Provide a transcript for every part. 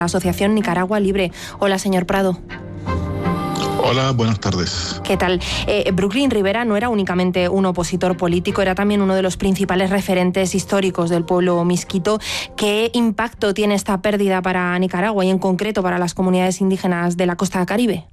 la Asociación Nicaragua Libre. Hola, señor Prado. Hola, buenas tardes. ¿Qué tal? Brooklyn Rivera no era únicamente un opositor político, era también uno de los principales referentes históricos del pueblo misquito. ¿Qué impacto tiene esta pérdida para Nicaragua y en concreto para las comunidades indígenas de la costa caribe?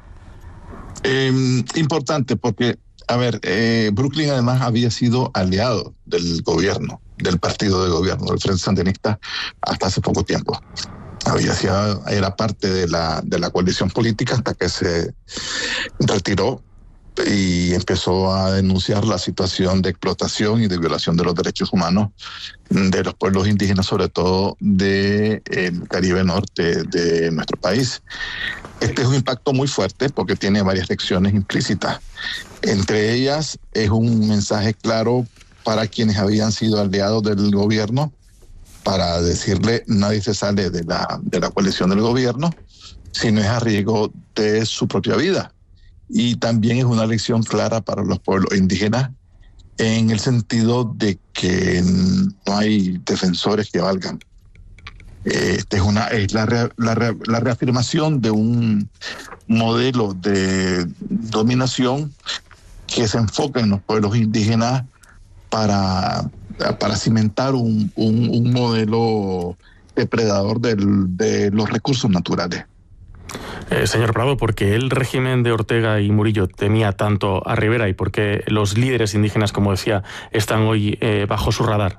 Importante porque, Brooklyn además había sido aliado del gobierno, del partido de gobierno, del Frente Sandinista, hasta hace poco tiempo. Era parte de la coalición política hasta que se retiró y empezó a denunciar la situación de explotación y de violación de los derechos humanos de los pueblos indígenas, sobre todo del Caribe Norte de nuestro país. Este es un impacto muy fuerte porque tiene varias lecciones implícitas. Entre ellas es un mensaje claro para quienes habían sido aliados del gobierno, para decirle nadie se sale de la coalición del gobierno si no es a riesgo de su propia vida. Y también es una lección clara para los pueblos indígenas en el sentido de que no hay defensores que valgan. Esta es la reafirmación de un modelo de dominación que se enfoca en los pueblos indígenas para cimentar un modelo depredador de los recursos naturales. Señor Prado, ¿por qué el régimen de Ortega y Murillo temía tanto a Rivera y por qué los líderes indígenas, como decía, están hoy bajo su radar?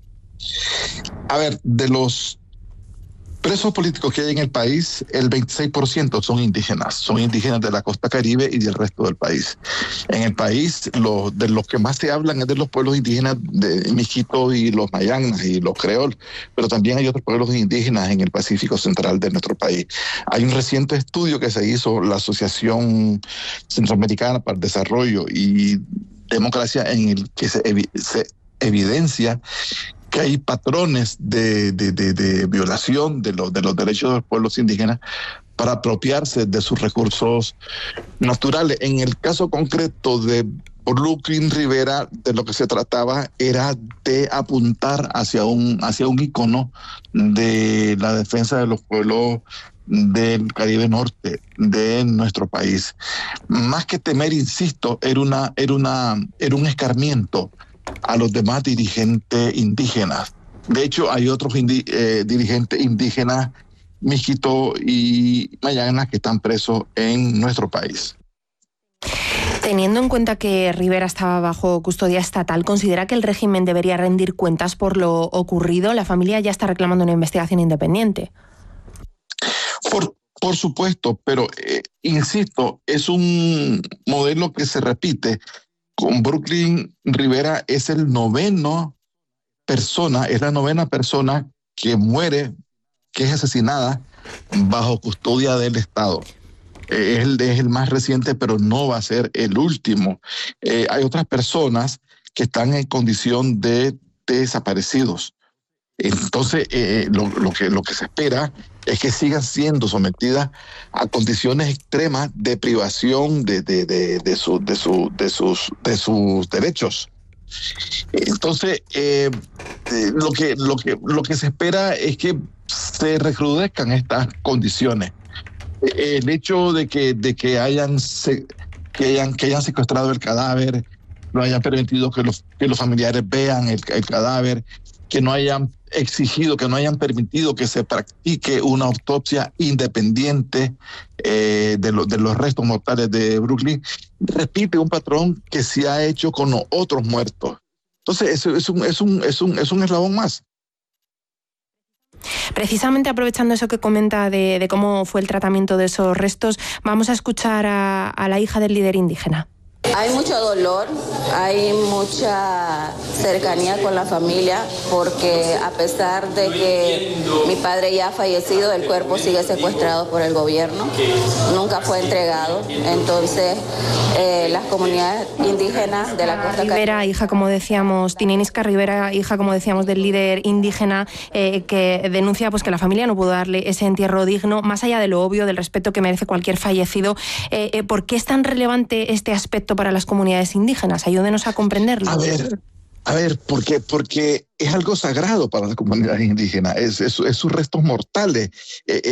De los presos políticos que hay en el país, el 26% son indígenas de la costa caribe y del resto del país. En el país, de los que más se hablan es de los pueblos indígenas de Miskito y los Mayanas y los Creol, pero también hay otros pueblos indígenas en el Pacífico Central de nuestro país. Hay un reciente estudio que se hizo, la Asociación Centroamericana para el Desarrollo y Democracia, en el que se evidencia que hay patrones de violación de los derechos de los pueblos indígenas para apropiarse de sus recursos naturales. En el caso concreto de Brooklyn Rivera, de lo que se trataba era de apuntar hacia un ícono de la defensa de los pueblos del Caribe Norte de nuestro país. Más que temer, insisto, era un escarmiento a los demás dirigentes indígenas. De hecho, hay otros dirigentes indígenas, Miskito y Mayanas, que están presos en nuestro país. Teniendo en cuenta que Rivera estaba bajo custodia estatal, ¿considera que el régimen debería rendir cuentas por lo ocurrido? La familia ya está reclamando una investigación independiente. Por supuesto, pero insisto, es un modelo que se repite. Con Brooklyn Rivera es la novena persona que muere, que es asesinada bajo custodia del Estado. Es el más reciente, pero no va a ser el último. Hay otras personas que están en condición de desaparecidos. Entonces, lo que se espera es que sigan siendo sometidas a condiciones extremas de privación de sus derechos. Entonces, lo que se espera es que se recrudezcan estas condiciones. El hecho de que hayan secuestrado el cadáver, no hayan permitido que los familiares vean el cadáver, que no hayan exigido, que no hayan permitido que se practique una autopsia independiente de los restos mortales de Brooklyn, repite un patrón que se ha hecho con los otros muertos. Entonces, eso es un eslabón más. Precisamente aprovechando eso que comenta de cómo fue el tratamiento de esos restos, vamos a escuchar a la hija del líder indígena. Hay mucho dolor, hay mucha cercanía con la familia, porque a pesar de que mi padre ya ha fallecido, el cuerpo sigue secuestrado por el gobierno, nunca fue entregado. Entonces, las comunidades indígenas de la costa Rivera, hija, como decíamos, Tininisca Rivera, hija, como decíamos, del líder indígena, que denuncia pues que la familia no pudo darle ese entierro digno, más allá de lo obvio, del respeto que merece cualquier fallecido. ¿Por qué es tan relevante este aspecto para las comunidades indígenas? Ayúdenos a comprenderlo. A ver, porque es algo sagrado para las comunidades indígenas, es sus restos mortales.